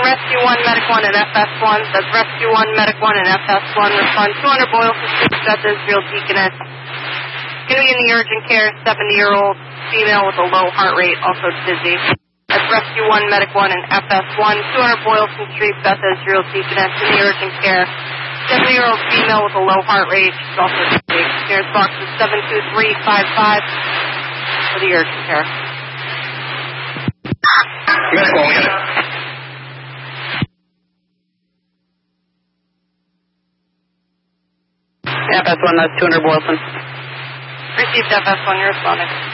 Rescue 1, Medic 1, and FS1. That's Rescue 1, Medic 1, and FS1. Respond 200 Boylston Street, Beth Israel Deaconess. Going to be in the urgent care, 70-year-old female with a low heart rate, also dizzy. That's Rescue 1, Medic 1, and FS1. 200 Boylston Street, Beth Israel Deaconess in the urgent care. 70-year-old female with a low heart rate, she's also dizzy. Clearance box is 72355 for the urgent care. Medic 1, we got it. FS1, that's 200 Boylston. Received FS1, you're responding.